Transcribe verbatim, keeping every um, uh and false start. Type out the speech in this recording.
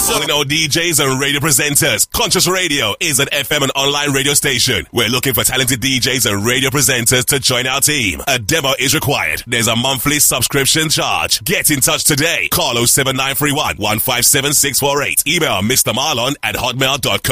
Calling all D Js and radio presenters. Conscious Radio is an F M and online radio station. We're looking for talented D Js and radio presenters to join our team. A demo is required. There's a monthly subscription charge. Get in touch today. Call oh seven nine three one, one five seven six four eight. Email Mister Marlon at hotmail dot co.